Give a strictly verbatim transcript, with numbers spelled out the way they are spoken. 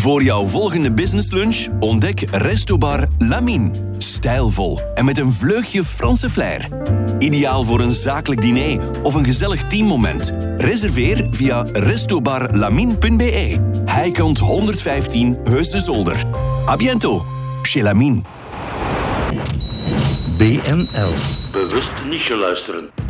Voor jouw volgende businesslunch ontdek Restobar Lamine. Stijlvol en met een vleugje Franse flair. Ideaal voor een zakelijk diner of een gezellig teammoment. Reserveer via restobarlamine punt b e. Heikant honderdvijftien Heus de Zolder. A biento, chez Lamine. B N L. Bewust niet geluisteren.